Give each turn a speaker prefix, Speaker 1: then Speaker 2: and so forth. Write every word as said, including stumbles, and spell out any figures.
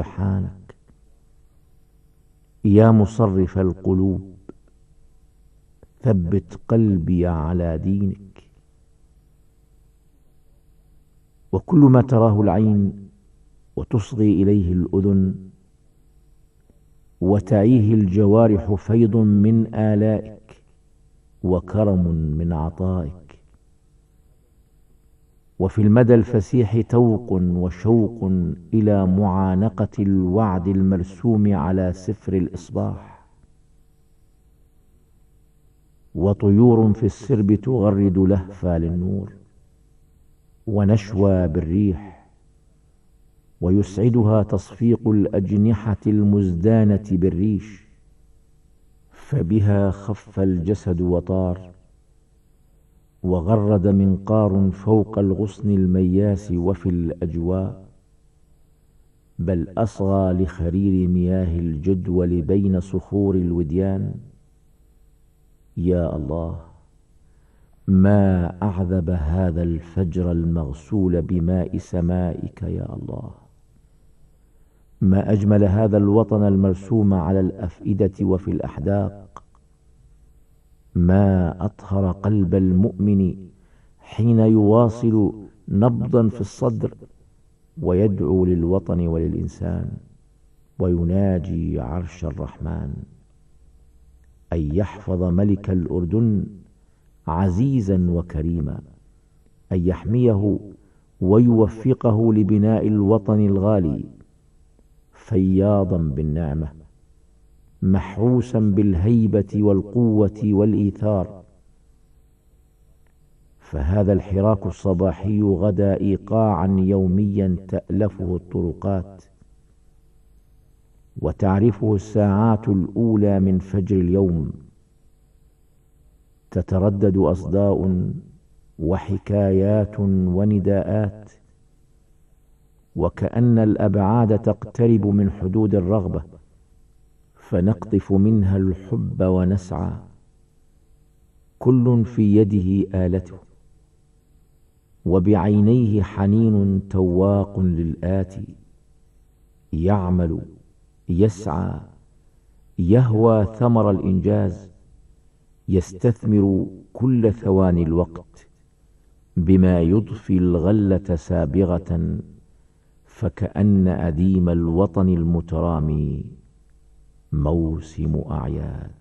Speaker 1: سبحانك يا مصرف القلوب ثبت قلبي على دينك. وكل ما تراه العين وتصغي إليه الأذن وتعيه الجوارح فيض من آلائك وكرم من عطائك. وفي المدى الفسيح توق وشوق إلى معانقة الوعد المرسوم على سفر الإصباح. وطيور في السرب تغرد لهفا للنور ونشوى بالريح، ويسعدها تصفيق الأجنحة المزدانة بالريش، فبها خف الجسد وطار، وغرد منقار فوق الغصن المياس وفي الأجواء، بل أصغى لخرير مياه الجدول بين صخور الوديان. يا الله، ما أعذب هذا الفجر المغسول بماء سمائك يا الله، ما أجمل هذا الوطن المرسوم على الأفئدة وفي الأحداق، ما أطهر قلب المؤمن حين يواصل نبضا في الصدر ويدعو للوطن وللإنسان ويناجي عرش الرحمن، أن يحفظ ملك الأردن عزيزا وكريما، أن يحميه ويوفقه لبناء الوطن الغالي، فياضا بالنعمة محروسا بالهيبة والقوة والإيثار. فهذا الحراك الصباحي غدا إيقاعا يوميا تألفه الطرقات وتعرفه الساعات الأولى من فجر اليوم، تتردد أصداء وحكايات ونداءات، وكأن الأبعاد تقترب من حدود الرغبة، فنقطف منها الحب ونسعى، كل في يده آلته، وبعينيه حنين تواق للآتي، يعمل يسعى يهوى ثمر الإنجاز، يستثمر كل ثواني الوقت بما يضفي الغلة سابغة، فكأن أديم الوطن المترامي موسم أعياد.